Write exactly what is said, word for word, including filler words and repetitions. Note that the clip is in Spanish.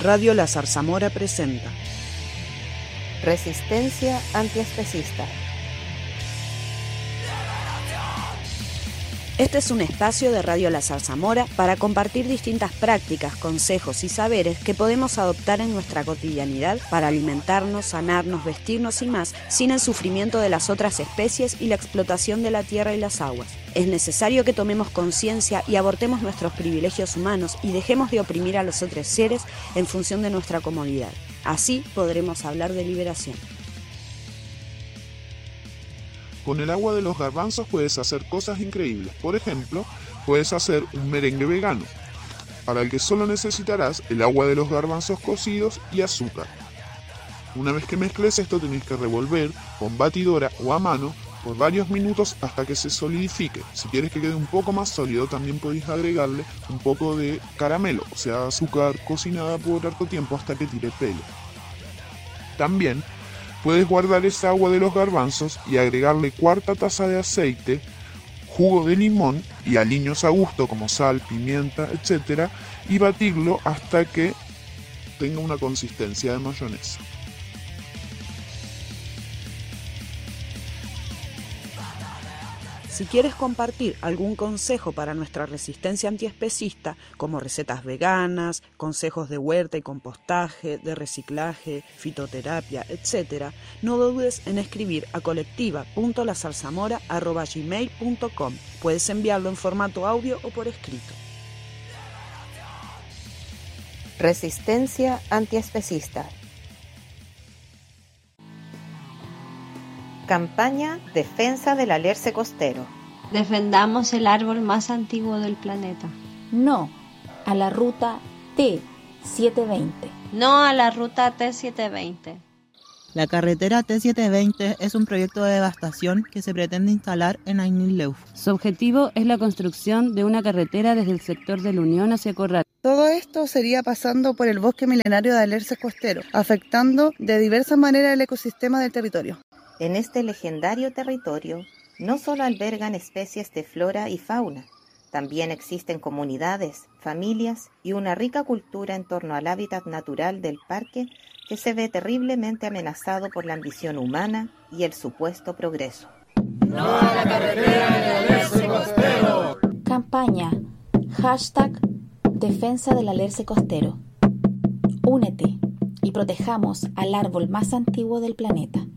Radio La Zarzamora presenta Resistencia antiespecista. Este es un espacio de Radio La Zarzamora para compartir distintas prácticas, consejos y saberes que podemos adoptar en nuestra cotidianidad para alimentarnos, sanarnos, vestirnos y más, sin el sufrimiento de las otras especies y la explotación de la tierra y las aguas. Es necesario que tomemos conciencia y abortemos nuestros privilegios humanos y dejemos de oprimir a los otros seres en función de nuestra comodidad. Así podremos hablar de liberación. Con el agua de los garbanzos puedes hacer cosas increíbles. Por ejemplo, puedes hacer un merengue vegano, para el que solo necesitarás el agua de los garbanzos cocidos y azúcar. Una vez que mezcles esto, tenés que revolver con batidora o a mano por varios minutos hasta que se solidifique. Si quieres que quede un poco más sólido, también podéis agregarle un poco de caramelo, o sea, azúcar cocinada por harto tiempo hasta que tire pelo. También puedes guardar esa agua de los garbanzos y agregarle cuarta taza de aceite, jugo de limón y aliños a gusto como sal, pimienta, etcétera, y batirlo hasta que tenga una consistencia de mayonesa. Si quieres compartir algún consejo para nuestra resistencia antiespecista, como recetas veganas, consejos de huerta y compostaje, de reciclaje, fitoterapia, etcétera, no dudes en escribir a colectiva punto la zarzamora arroba gmail punto com. Puedes enviarlo en formato audio o por escrito. Resistencia antiespecista. Campaña Defensa del Alerce Costero. Defendamos el árbol más antiguo del planeta. No a la ruta T setecientos veinte. No a la ruta T setecientos veinte. La carretera T setecientos veinte es un proyecto de devastación que se pretende instalar en Ainilleuf. Su objetivo es la construcción de una carretera desde el sector de la Unión hacia Corral. Todo esto sería pasando por el bosque milenario de alerces costeros, afectando de diversas maneras el ecosistema del territorio. En este legendario territorio no solo albergan especies de flora y fauna, también existen comunidades, familias y una rica cultura en torno al hábitat natural del parque que se ve terriblemente amenazado por la ambición humana y el supuesto progreso. ¡No a la carretera del alerce costero! Campaña Hashtag Defensa del Alerce Costero. Únete y protejamos al árbol más antiguo del planeta.